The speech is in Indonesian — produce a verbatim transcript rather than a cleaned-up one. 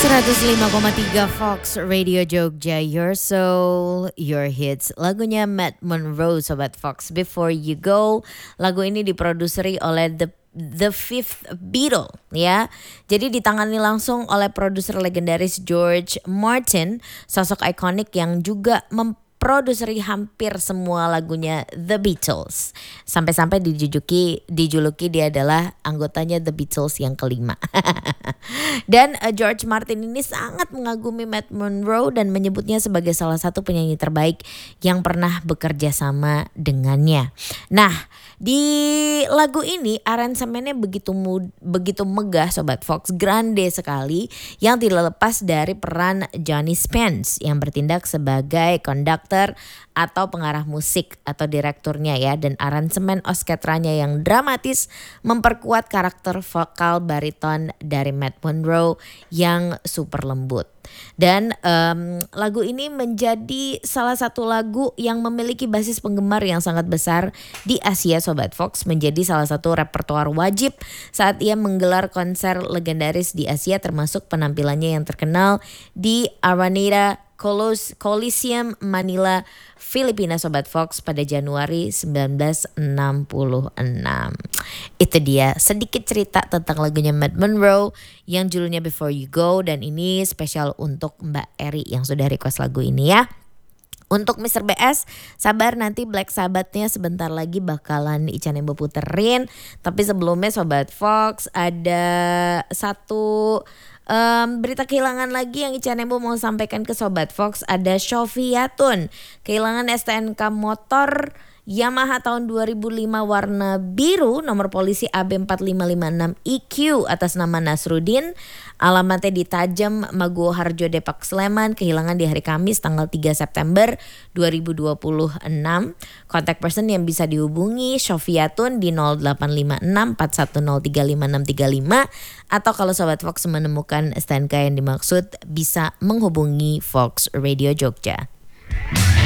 seratus lima koma tiga Fox Radio Jogja, your soul, your hits. Lagunya Matt Monro, Sobat Fox. Before You Go, lagu ini diproduseri oleh The The Fifth Beatle, ya. Jadi ditangani langsung oleh produser legendaris George Martin, sosok ikonik yang juga memproduseri hampir semua lagunya The Beatles. Sampai-sampai dijuluki dijuluki dia adalah anggotanya The Beatles yang kelima. Dan uh, George Martin ini sangat mengagumi Matt Monro dan menyebutnya sebagai salah satu penyanyi terbaik yang pernah bekerja sama dengannya. Nah, di lagu ini aransemennya begitu mud, begitu megah Sobat Fox, grande sekali, yang tidak lepas dari peran Johnny Spence yang bertindak sebagai konduktor atau pengarah musik atau direkturnya ya, dan aransemen orkestranya yang dramatis memperkuat karakter vokal bariton dari Matt Monro yang super lembut. Dan um, lagu ini menjadi salah satu lagu yang memiliki basis penggemar yang sangat besar di Asia Sobat Fox, menjadi salah satu repertoar wajib saat ia menggelar konser legendaris di Asia, termasuk penampilannya yang terkenal di Araneda Coliseum Manila, Filipina Sobat Fox pada Januari sembilan belas enam puluh enam. Itu dia sedikit cerita tentang lagunya Matt Monro yang judulnya Before You Go, dan ini spesial untuk Mbak Eri yang sudah request lagu ini ya. Untuk mister B S, sabar, nanti Black Sabbath-nya sebentar lagi bakalan Ica Nembo puterin. Tapi sebelumnya Sobat Fox ada satu um, berita kehilangan lagi yang Ica Nembo mau sampaikan ke Sobat Fox. Ada Shofiatun kehilangan S T N K motor Yamaha tahun dua ribu lima warna biru, nomor polisi A B empat lima lima enam I Q atas nama Nasrudin. Alamatnya di Tajam, Maguwo Harjo, Depok, Sleman. Kehilangan di hari Kamis tanggal tiga September dua ribu dua puluh enam. Kontak person yang bisa dihubungi Shofiatun di nol delapan lima enam empat satu nol tiga lima enam tiga lima, atau kalau Sobat Fox menemukan S T N K yang dimaksud bisa menghubungi Fox Radio Jogja.